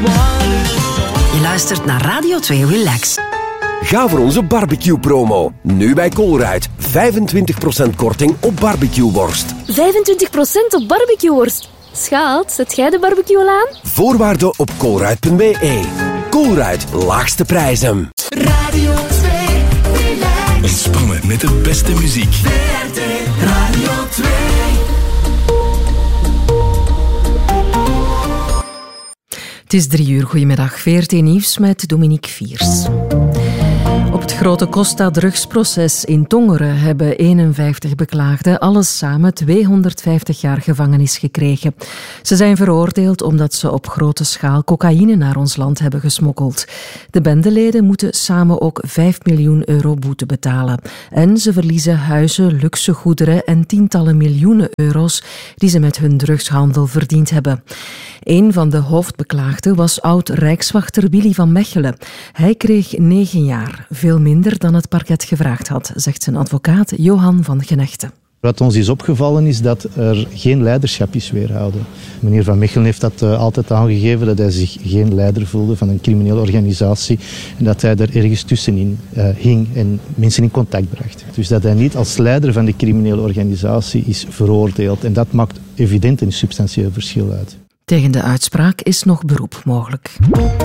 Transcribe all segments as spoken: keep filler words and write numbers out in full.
Je luistert naar Radio twee Relax. Ga voor onze barbecue-promo. Nu bij Colruyt. vijfentwintig procent korting op barbecueworst. vijfentwintig procent op barbecueworst? Schat, zet jij de barbecue al aan? Voorwaarden op colruyt punt b e. Colruyt, laagste prijzen. Radio twee Relax. Ontspannen met de beste muziek. V R T Radio twee. Het is drie uur. Goedemiddag. V R T Nieuws met Dominique Viers. Op het grote Costa-drugsproces in Tongeren hebben eenenvijftig beklaagden alles samen tweehonderdvijftig jaar gevangenis gekregen. Ze zijn veroordeeld omdat ze op grote schaal cocaïne naar ons land hebben gesmokkeld. De bendeleden moeten samen ook vijf miljoen euro boete betalen. En ze verliezen huizen, luxe goederen en tientallen miljoenen euro's die ze met hun drugshandel verdiend hebben. Een van de hoofdbeklaagden was oud-rijkswachter Willy van Mechelen. Hij kreeg negen jaar, veel minder dan het parket gevraagd had, zegt zijn advocaat Johan van Genechten. Wat ons is opgevallen is dat er geen leiderschap is weerhouden. Meneer Van Mechelen heeft dat uh, altijd aangegeven, dat hij zich geen leider voelde van een criminele organisatie en dat hij er ergens tussenin uh, hing en mensen in contact bracht. Dus dat hij niet als leider van de criminele organisatie is veroordeeld en dat maakt evident een substantieel verschil uit. Tegen de uitspraak is nog beroep mogelijk.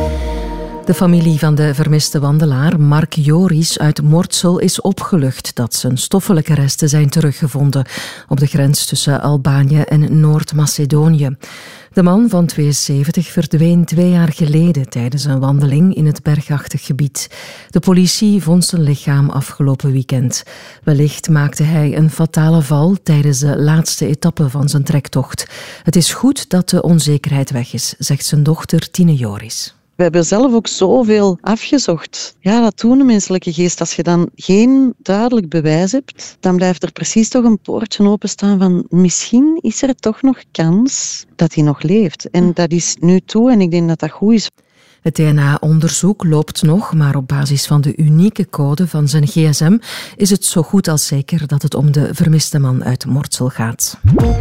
De familie van de vermiste wandelaar Mark Joris uit Mortsel is opgelucht dat zijn stoffelijke resten zijn teruggevonden op de grens tussen Albanië en Noord-Macedonië. De man van tweeënzeventig verdween twee jaar geleden tijdens een wandeling in het bergachtig gebied. De politie vond zijn lichaam afgelopen weekend. Wellicht maakte hij een fatale val tijdens de laatste etappe van zijn trektocht. Het is goed dat de onzekerheid weg is, zegt zijn dochter Tine Joris. We hebben zelf ook zoveel afgezocht. Ja, dat doet een menselijke geest. Als je dan geen duidelijk bewijs hebt, dan blijft er precies toch een poortje openstaan van misschien is er toch nog kans dat hij nog leeft. En dat is nu toe en ik denk dat dat goed is. Het D N A-onderzoek loopt nog, maar op basis van de unieke code van zijn gsm is het zo goed als zeker dat het om de vermiste man uit Mortsel gaat.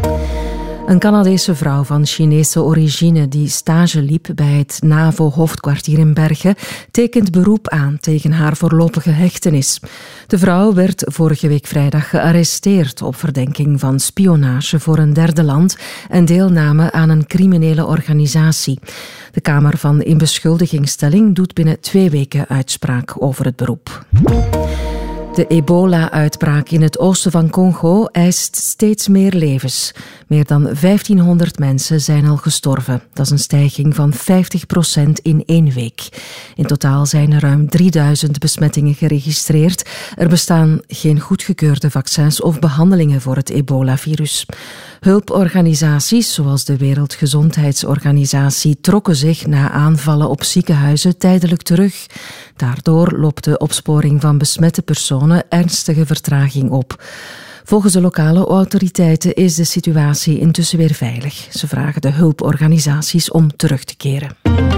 Een Canadese vrouw van Chinese origine die stage liep bij het NAVO-hoofdkwartier in Bergen tekent beroep aan tegen haar voorlopige hechtenis. De vrouw werd vorige week vrijdag gearresteerd op verdenking van spionage voor een derde land en deelname aan een criminele organisatie. De Kamer van Inbeschuldigingsstelling doet binnen twee weken uitspraak over het beroep. De ebola-uitbraak in het oosten van Congo eist steeds meer levens. Meer dan vijftienhonderd mensen zijn al gestorven. Dat is een stijging van vijftig procent in één week. In totaal zijn er ruim drieduizend besmettingen geregistreerd. Er bestaan geen goedgekeurde vaccins of behandelingen voor het ebola-virus. Hulporganisaties zoals de Wereldgezondheidsorganisatie trokken zich na aanvallen op ziekenhuizen tijdelijk terug. Daardoor loopt de opsporing van besmette personen ernstige vertraging op. Volgens de lokale autoriteiten is de situatie intussen weer veilig. Ze vragen de hulporganisaties om terug te keren.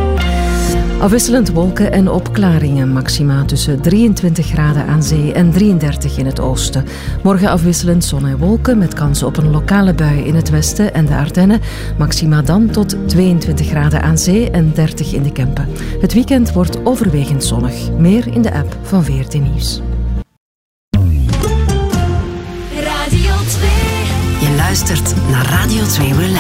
Afwisselend wolken en opklaringen, maxima tussen drieëntwintig graden aan zee en drieëndertig in het oosten. Morgen afwisselend zon en wolken met kans op een lokale bui in het westen en de Ardennen. Maxima dan tot tweeëntwintig graden aan zee en dertig in de Kempen. Het weekend wordt overwegend zonnig. Meer in de app van V R T Nieuws. Je luistert naar Radio twee Relax.